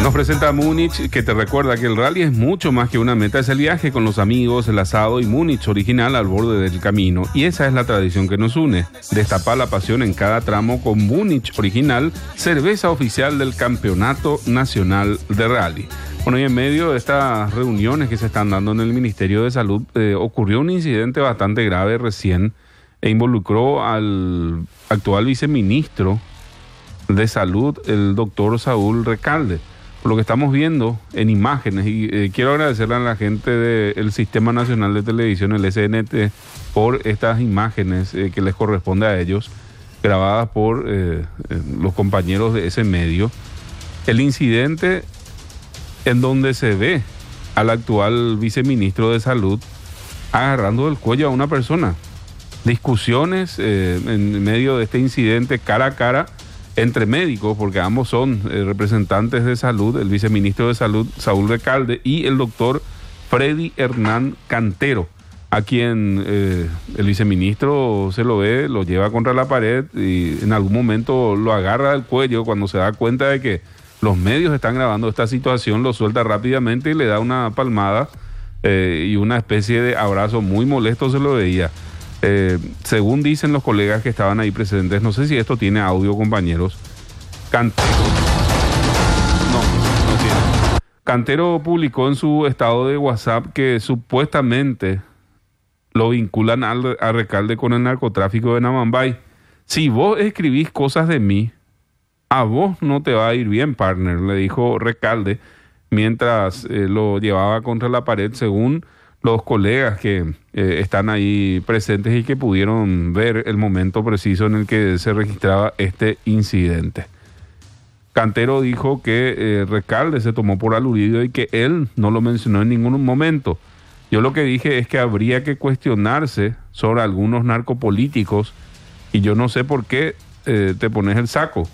Nos presenta Múnich, que te recuerda que el rally es mucho más que una meta, es el viaje con los amigos, el asado y Múnich original al borde del camino. Y esa es la tradición que nos une. Destapa la pasión en cada tramo con Múnich original, cerveza oficial del Campeonato Nacional de Rally. Bueno, y en medio de estas reuniones que se están dando en el Ministerio de Salud, ocurrió un incidente bastante grave recién e involucró al actual viceministro de Salud, el doctor Saúl Recalde. Por lo que estamos viendo en imágenes, y quiero agradecerle a la gente del Sistema Nacional de Televisión, el SNT, por estas imágenes que les corresponde a ellos, grabadas por los compañeros de ese medio. El incidente en donde se ve al actual viceministro de Salud agarrando del cuello a una persona. Discusiones en medio de este incidente cara a cara entre médicos, porque ambos son representantes de salud, el viceministro de Salud, Saúl Recalde, y el doctor Freddy Hernán Cantero, a quien el viceministro se lo ve, lo lleva contra la pared y en algún momento lo agarra del cuello. Cuando se da cuenta de que los medios están grabando esta situación, lo suelta rápidamente y le da una palmada y una especie de abrazo muy molesto se lo veía. Según dicen los colegas que estaban ahí presentes, no sé si esto tiene audio, compañeros. Cantero publicó en su estado de WhatsApp que supuestamente lo vinculan a Recalde con el narcotráfico de Namambay. Si vos escribís cosas de mí, a vos no te va a ir bien, partner, le dijo Recalde mientras lo llevaba contra la pared, según los colegas que están ahí presentes y que pudieron ver el momento preciso en el que se registraba este incidente. Cantero dijo que Recalde se tomó por aludido y que él no lo mencionó en ningún momento. Yo lo que dije es que habría que cuestionarse sobre algunos narcopolíticos y yo no sé por qué te pones el saco.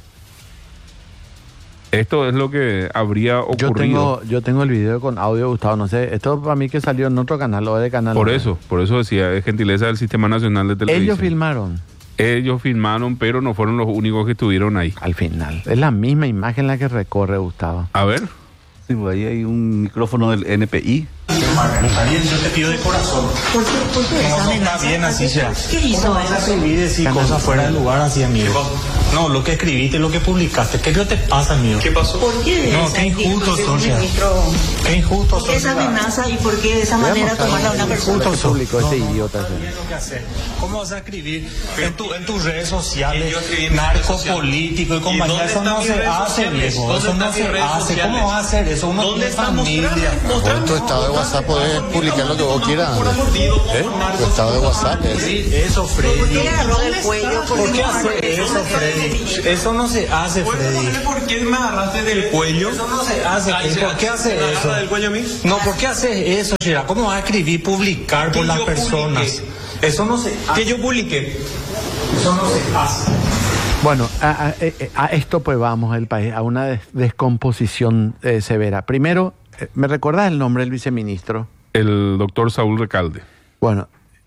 Esto es lo que habría ocurrido. Yo tengo el video con audio, Gustavo, no sé, esto para mí que salió en otro canal o de canal. Por eso decía, es gentileza del Sistema Nacional de Televisión. Ellos filmaron, pero no fueron los únicos que estuvieron ahí. Al final, es la misma imagen la que recorre, Gustavo. A ver. Sí, ahí hay un micrófono del NPI. Está bien, yo te pido de corazón. ¿Por qué esa No, amenaza? está bien así ya. ¿Qué hizo ¿Cómo vas a escribir y decir cosas fuera de lugar así, amigo? No, lo que escribiste, lo que publicaste. ¿Qué te pasa, amigo? ¿Qué pasó? ¿Por qué? No, qué injusto sos ya. Qué injusto ¿Por qué esa amenaza y por qué de esa manera tomarla a una persona? Público, este idiota. ¿Cómo vas a escribir en tus redes sociales narcopolítico y compañía? Eso no se hace, viejo. Eso no se hace. ¿Cómo vas a hacer eso? Uno tiene familia. En tu estado de WhatsApp podés publicar lo que vos quieras. Tu estado de WhatsApp es. Eso, Freddy. ¿Por qué le agarró del cuello? ¿Por qué hace eso, Freddy? Eso no se hace, Freddy. ¿Por qué me agarraste del cuello? Eso no se hace, Freddy. ¿Por qué hace eso? ¿Del cuello a mí? No, ¿por qué hace eso, Shira? ¿Cómo vas a escribir, publicar por las personas? Eso no se hace. ¿Qué yo publiqué? Eso no se hace. Bueno, a esto pues vamos el país, a una descomposición severa. Primero, ¿me recordás el nombre del viceministro? El doctor Saúl Recalde. Bueno,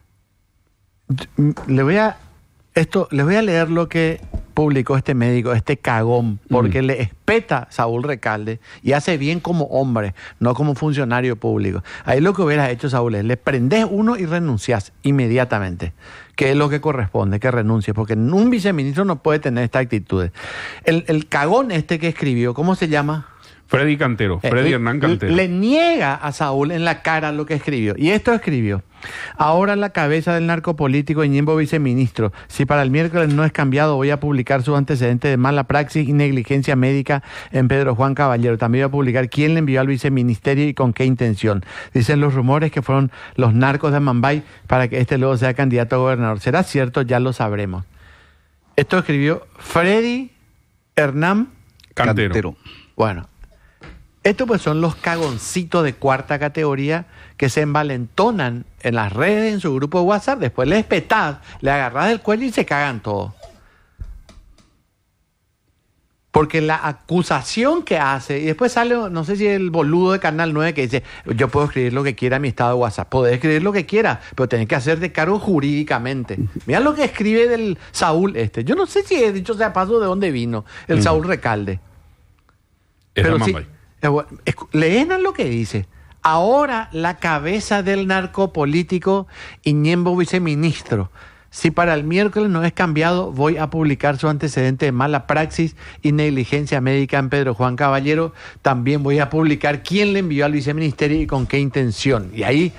les voy a leer lo que publicó este médico, este cagón, porque le espeta Saúl Recalde y hace bien como hombre, no como funcionario público. Ahí lo que hubiera hecho Saúl es, le prendés uno y renunciás inmediatamente, que es lo que corresponde, que renuncie, porque un viceministro no puede tener esta actitud. El cagón este que escribió, ¿cómo se llama? Freddy Cantero, Freddy Hernán Cantero. Le niega a Saúl en la cara lo que escribió. Y esto escribió: ahora la cabeza del narcopolítico Ñembo viceministro. Si para el miércoles no es cambiado, voy a publicar sus antecedentes de mala praxis y negligencia médica en Pedro Juan Caballero. También voy a publicar quién le envió al viceministerio y con qué intención. Dicen los rumores que fueron los narcos de Mambay para que este luego sea candidato a gobernador. ¿Será cierto? Ya lo sabremos. Esto escribió Freddy Hernán Cantero. Bueno. Estos pues son los cagoncitos de cuarta categoría que se envalentonan en las redes, en su grupo de WhatsApp, después les petás, le agarrás del cuello y se cagan todos. Porque la acusación que hace, y después sale, no sé si el boludo de Canal 9 que dice, yo puedo escribir lo que quiera en mi estado de WhatsApp, podés escribir lo que quiera, pero tenés que hacerte cargo jurídicamente. Mira lo que escribe del Saúl este. Yo no sé si he dicho sea paso de dónde vino el Saúl Recalde. Es pero Mambay. Leen lo que dice. Ahora la cabeza del narcopolítico Iñembo viceministro. Si para el miércoles no es cambiado, voy a publicar su antecedente de mala praxis y negligencia médica en Pedro Juan Caballero. También voy a publicar quién le envió al viceministerio y con qué intención. Y ahí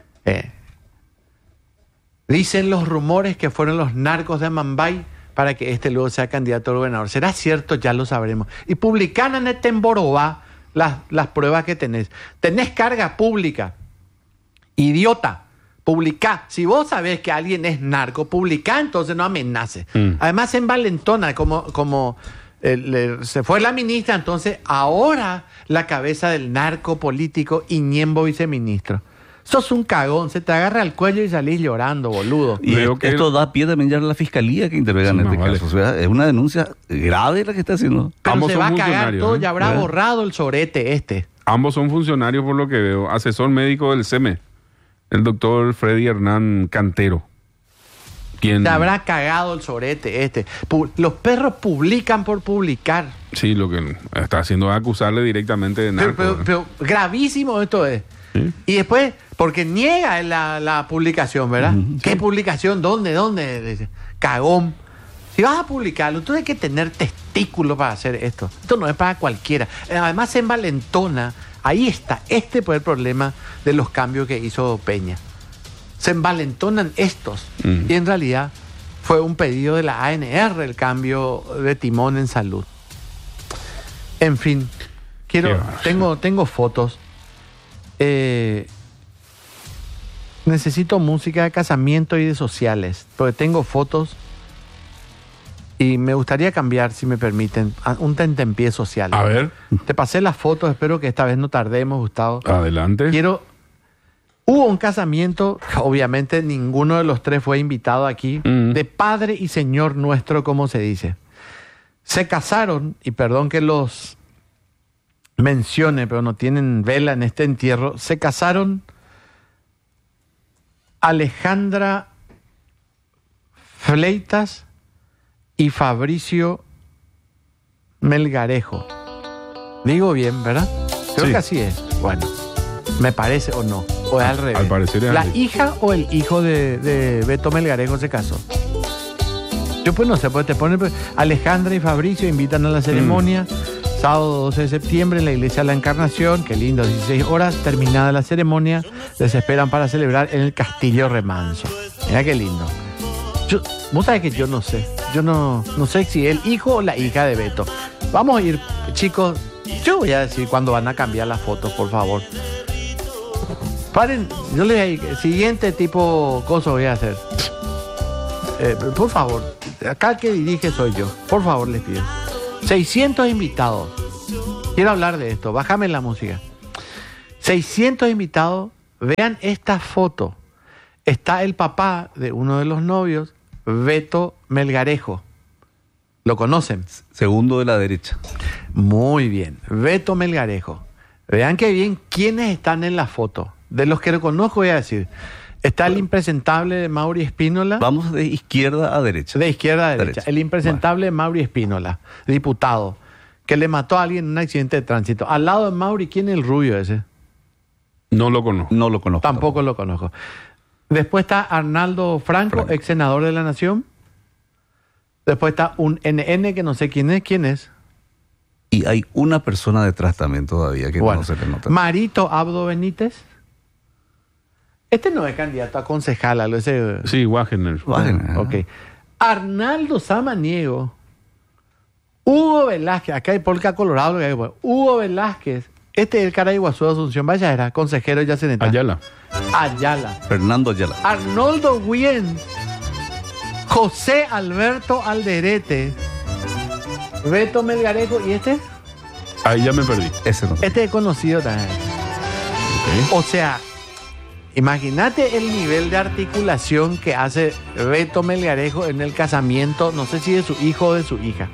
dicen los rumores que fueron los narcos de Mambay para que este luego sea candidato a gobernador. ¿Será cierto? Ya lo sabremos. Y publican en el Temborobá las pruebas que tenés. Tenés carga pública. Idiota. Publicá. Si vos sabés que alguien es narco, publicá, entonces no amenace. Además, se envalentona, como se fue la ministra, entonces ahora la cabeza del narco político Iñembo viceministro. Sos un cagón, se te agarra al cuello y salís llorando, boludo. Y Veo que esto da pie también ya a la fiscalía que intervenga en este caso. O sea, es una denuncia grave la que está haciendo. Pero ambos se son va a cagar funcionarios, todo, ¿eh? ya habrá borrado el sorete este. Ambos son funcionarios por lo que veo. Asesor médico del SEME, el doctor Freddy Hernán Cantero. Quien... Se habrá cagado el sorete este. Los perros publican por publicar. Sí, lo que está haciendo es acusarle directamente de narco. Pero gravísimo esto es. ¿Sí? Y después, porque niega la publicación, ¿verdad? ¿Qué publicación? ¿Dónde? Dice, cagón. Si vas a publicarlo, tú tienes que tener testículos para hacer esto. Esto no es para cualquiera. Además, se envalentona. Ahí está. Este fue el problema de los cambios que hizo Peña. Se envalentonan estos. Y en realidad fue un pedido de la ANR el cambio de timón en salud. En fin, tengo fotos. Necesito música de casamiento y de sociales, porque tengo fotos y me gustaría cambiar, si me permiten, a un tentempié social. A ver. Te pasé las fotos, espero que esta vez no tardemos, Gustavo. Adelante. Hubo un casamiento, obviamente ninguno de los tres fue invitado aquí, de Padre y Señor nuestro, como se dice. Se casaron, y perdón que los mencione, pero no tienen vela en este entierro, se casaron Alejandra Fleitas y Fabricio Melgarejo. Digo bien, ¿verdad? Creo que así es. Bueno, me parece o no. O es al revés. Al parecer es ¿La así. hija o el hijo de Beto Melgarejo se casó? Yo pues no sé, pues te ponen... Alejandra y Fabricio invitan a la ceremonia. Sábado 12 de septiembre en la iglesia de la Encarnación. Qué lindo, 16 horas. Terminada la ceremonia, les esperan para celebrar en el Castillo Remanso. Mira qué lindo. Vos sabés que yo no sé. Yo no sé si el hijo o la hija de Beto. Vamos a ir, chicos. Yo voy a decir cuándo van a cambiar las fotos, por favor. Paren, yo les digo, el siguiente tipo cosa voy a hacer. Por favor, acá el que dirige soy yo. Por favor, les pido. 600 invitados. Quiero hablar de esto. Bájame la música. 600 invitados. Vean esta foto. Está el papá de uno de los novios, Beto Melgarejo. ¿Lo conocen? Segundo de la derecha. Muy bien. Beto Melgarejo. Vean qué bien quiénes están en la foto. De los que lo conozco voy a decir. Está el impresentable de Mauri Espínola. Vamos de izquierda a derecha. De izquierda a derecha. El impresentable de Mauri Espínola, diputado, que le mató a alguien en un accidente de tránsito. Al lado de Mauri, ¿quién es el rubio ese? No lo conozco. No lo conozco. Tampoco lo conozco. Después está Arnaldo Franco, ex senador de la Nación. Después está un NN que no sé quién es. ¿Quién es? Y hay una persona detrás también todavía que Bueno, no se le nota. Marito Abdo Benítez. Este no es candidato a concejal, algo ese. Sí, Wagener. Ok. Arnaldo Samaniego. Hugo Velázquez. Acá hay Polka Colorado. Lo que hay. Hugo Velázquez. Este es el cara de Iguazú de Asunción. Vaya, era consejero de Yaceneta. Ayala. Fernando Ayala. Arnoldo Wiens. José Alberto Alderete. Beto Melgarejo. ¿Y este? Ahí ya me perdí. Ese no. Este es conocido también. O sea, imagínate el nivel de articulación que hace Beto Melgarejo en el casamiento, no sé si de su hijo o de su hija.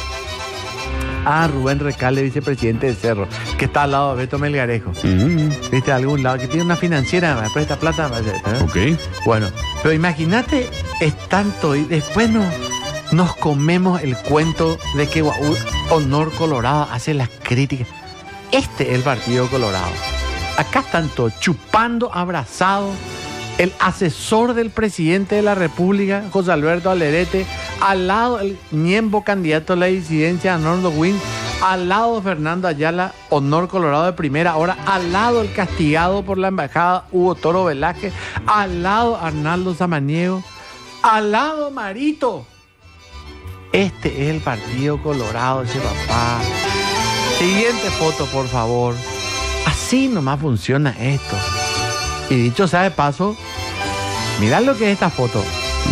Rubén Recalde, vicepresidente de Cerro, que está al lado de Beto Melgarejo. ¿Viste? A algún lado, que tiene una financiera, me presta plata. Ok. Bueno, pero imagínate, es tanto, y después nos comemos el cuento de que Honor Colorado hace las críticas. Este es el Partido Colorado. Acá están todos chupando, abrazados. El asesor del presidente de la República, José Alberto Alderete, al lado el Ñembo, candidato a la disidencia, Arnoldo Wynn, al lado Fernando Ayala, honor Colorado de primera, ahora al lado el castigado por la embajada, Hugo Toro Velázquez, al lado Arnaldo Samaniego, al lado Marito. Este es el Partido Colorado, ese papá. Siguiente foto, por favor. Así nomás funciona esto. Y dicho sea de paso, mirá lo que es esta foto.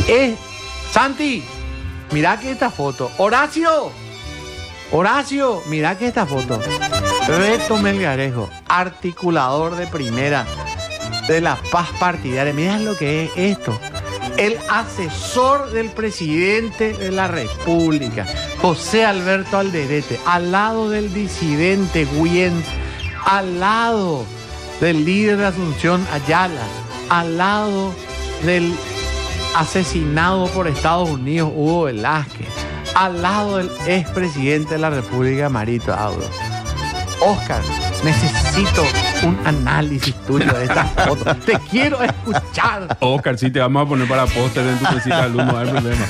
Santi, mirá que esta foto. Horacio, mirá que esta foto. Beto Melgarejo, articulador de primera de la paz partidaria. Mirá lo que es esto. El asesor del presidente de la República, José Alberto Alderete, al lado del disidente Guyen, al lado del líder de Asunción Ayala, al lado del asesinado por Estados Unidos Hugo Velázquez, al lado del expresidente de la República Marito Auro. Oscar, necesito un análisis tuyo de esta foto. Te quiero escuchar. Oscar, sí, te vamos a poner para póster en tu mesita de alumno, no hay problema.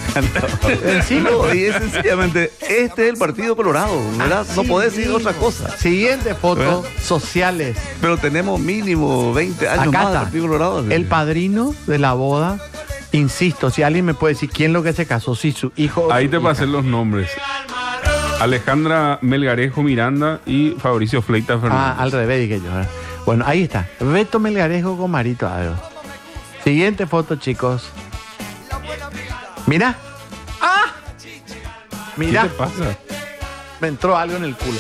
No, y es sencillamente, este es el Partido Colorado, ¿verdad? No podés decir otra cosa. Siguiente foto, ¿verdad? Sociales. Pero tenemos mínimo 20 años Acá más está, del Partido Colorado. el padrino de la boda. Insisto, si alguien me puede decir quién lo que se casó, si su hijo o Ahí su te hija. pasé los nombres. Alejandra Melgarejo Miranda y Fabricio Fleitas Fernández. Al revés dije yo. ¿verdad? Bueno, ahí está. Beto Melgarejo con Marito Agro. Siguiente foto, chicos. Mira. ¡Ah! Mira. ¿Qué te pasa? Me entró algo en el culo.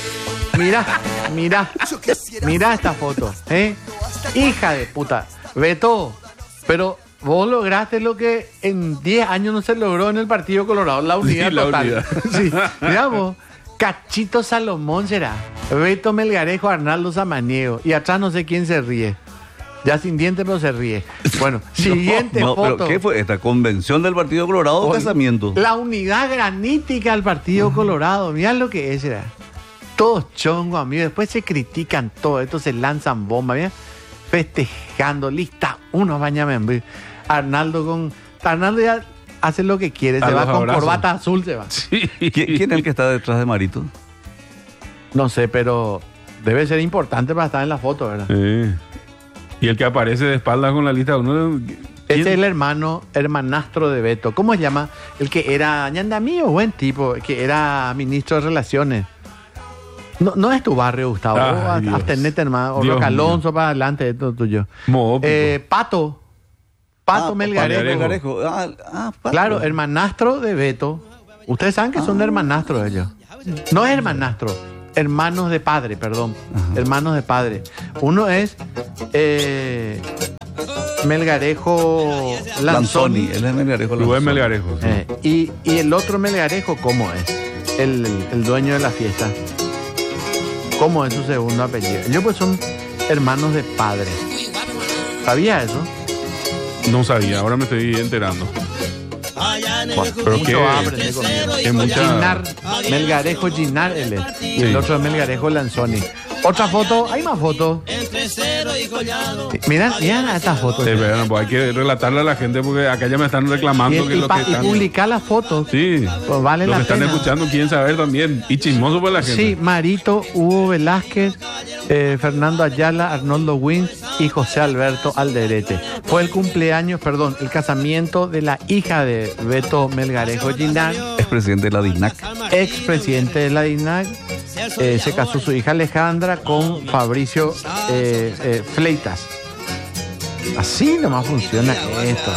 Mira esta foto. Hija de puta. Beto, pero vos lograste lo que en 10 años no se logró en el Partido Colorado, la unidad Sí, la total. unidad. Sí, mirá vos. Cachito Salomón será. Beto Melgarejo, Arnaldo Samaniego. Y atrás no sé quién se ríe. Ya sin dientes, pero se ríe. Bueno, siguiente No, foto. ¿pero qué fue? ¿Esta convención del Partido Colorado o casamiento? La unidad granítica del Partido Colorado. Mirá lo que es, era. Todos chongos, amigos. Después se critican todo. Estos se lanzan bombas, ¿mira? Festejando. Lista uno, bañame. Arnaldo ya hace lo que quiere. A Se va los con abrazos. corbata azul, se va. Sí. ¿Quién es el que está detrás de Marito? No sé, pero debe ser importante para estar en la foto, ¿verdad? Y el que aparece de espaldas con la lista uno. Este es el hermanastro de Beto. ¿Cómo se llama? El que era ñandamío, buen tipo, que era ministro de Relaciones. No es tu barrio, Gustavo. Ay, Dios. Abstenete, hermano. O Dios Roca mío. Alonso para adelante, esto tuyo. Pato. Pato Melgarejo. Melgarejo. Pato. Claro, hermanastro de Beto. Ustedes saben que son hermanastros ellos. No es hermanastro. Hermanos de padre, perdón. Hermanos de padre. Uno es Melgarejo Lanzoni. Él es Melgarejo Rubén Lanzoni. Melgarejo. Sí. Y el otro Melgarejo, ¿cómo es? El dueño de la fiesta. ¿Cómo es su segundo apellido? Ellos pues son hermanos de padre. ¿Sabía eso? No sabía, ahora me estoy enterando. Pero Mucho que hambre, conmigo. es mucha. Ginar, Melgarejo Ginar, él es. Y el Sí. otro es Melgarejo Lanzoni. Otra foto, hay más fotos. Mirá estas fotos. Sí, pero, pues, hay que relatarle a la gente porque acá ya me están reclamando que Y lo que están. publicar las fotos. Sí, Pues vale los la que están pena. escuchando quieren saber también. Y chismoso por la gente. Sí, Marito, Hugo Velázquez, Fernando Ayala, Arnoldo Wins y José Alberto Alderete. Fue el cumpleaños, perdón, el casamiento de la hija de Beto Melgarejo Ginar, Es presidente de la DINAC. expresidente de la DINAC. Se casó su hija Alejandra con Fabricio Fleitas. Así nomás funciona esto.